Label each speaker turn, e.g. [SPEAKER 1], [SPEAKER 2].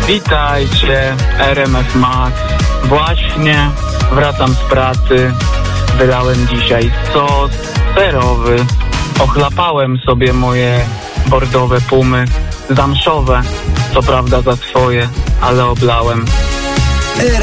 [SPEAKER 1] Witajcie, RMF Max. Właśnie wracam z pracy. Wylałem dzisiaj sos serowy. Ochlapałem sobie moje bordowe pumy. Zamszowe, co prawda za swoje, ale oblałem.